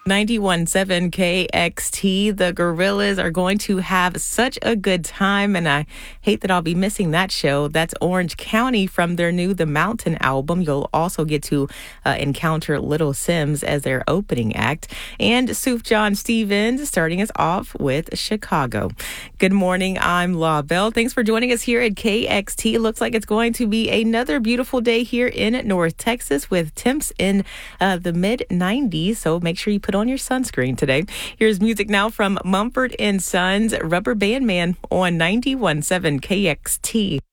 91.7 KXT. The Gorillas are going to have such a good time, and I hate that I'll be missing that show. That's Orange County from their new The Mountain album. You'll also get to encounter Little Sims as their opening act, and Sufjan Stevens starting us off with Chicago. Good morning, I'm La Belle. Thanks for joining us here at KXT. It looks like it's going to be another beautiful day here in North Texas with temps in the mid-90s, so make sure you put on your sunscreen today. Here's music now from Mumford & Sons, Rubber Band Man on 91.7 KXT.